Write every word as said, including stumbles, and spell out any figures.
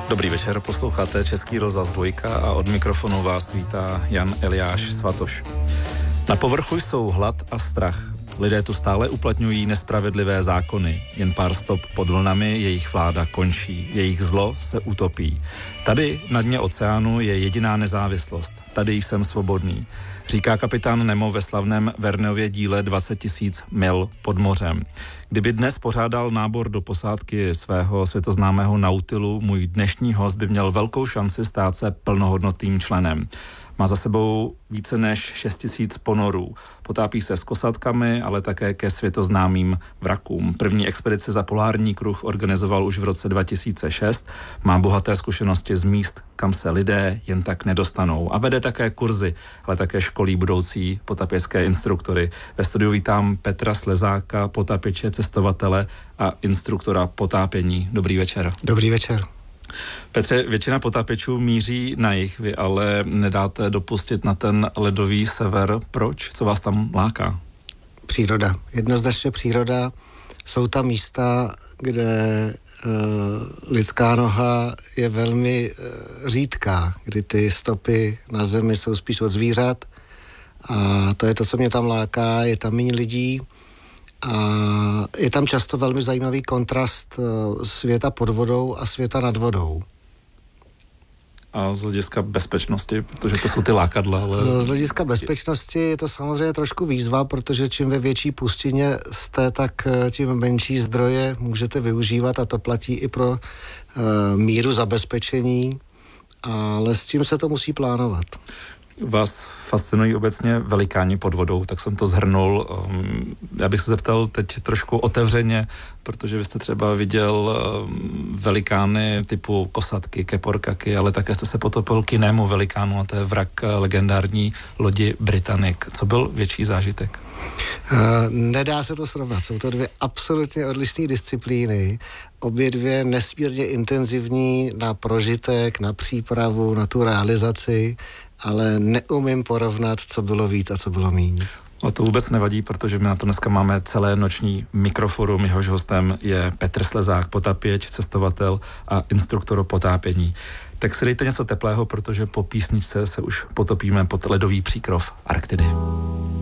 Dobrý večer, posloucháte Český rozhlas Dvojka a od mikrofonu vás vítá Jan Eliáš Svatoš. Na povrchu jsou hlad a strach. Lidé tu stále uplatňují nespravedlivé zákony. Jen pár stop pod vlnami jejich vláda končí. Jejich zlo se utopí. Tady na dně oceánu je jediná nezávislost. Tady jsem svobodný. Říká kapitán Nemo ve slavném Verneově díle dvacet tisíc mil pod mořem. Kdyby dnes pořádal nábor do posádky svého světoznámého Nautilu, můj dnešní host by měl velkou šanci stát se plnohodnotným členem. Má za sebou více než šest tisíc ponorů. Potápí se s kosátkami, ale také ke světoznámým vrakům. První expedici za polární kruh organizoval už v roce dva tisíce šest. Má bohaté zkušenosti z míst, kam se lidé jen tak nedostanou. A vede také kurzy, ale také školí budoucí potapěcké instruktory. Ve studiu vítám Petra Slezáka, potapěče, cestovatele a instruktora potápění. Dobrý večer. Dobrý večer. Petře, většina potápěčů míří na jih, vy ale nedáte dopustit na ten ledový sever. Proč? Co vás tam láká? Příroda. Jednoznačně příroda. Jsou tam místa, kde e, lidská noha je velmi e, řídká, kdy ty stopy na zemi jsou spíš od zvířat. A to je to, co mě tam láká. Je tam méně lidí. A je tam často velmi zajímavý kontrast světa pod vodou a světa nad vodou. A z hlediska bezpečnosti, protože to jsou ty lákadla, ale... Z hlediska bezpečnosti je to samozřejmě trošku výzva, protože čím ve větší pustině jste, tak tím menší zdroje můžete využívat a to platí i pro uh, míru zabezpečení, ale s tím se to musí plánovat. Vás fascinují obecně velikáni pod vodou, tak jsem to shrnul. Já bych se zeptal teď trošku otevřeně, protože vy jste třeba viděl velikány typu kosatky, keporkaky, ale také jste se potopil k jinému velikánu a to je vrak legendární lodi Britannic. Co byl větší zážitek? Nedá se to srovnat. Jsou to dvě absolutně odlišné disciplíny. Obě dvě nesmírně intenzivní na prožitek, na přípravu, na tu realizaci, ale neumím porovnat, co bylo víc a co bylo míň. No to vůbec nevadí, protože my na to dneska máme celé noční mikroforum. Jehož hostem je Petr Slezák, potapěč, cestovatel a instruktor potápění. Tak si dejte něco teplého, protože po písničce se už potopíme pod ledový příkrov Arktidy.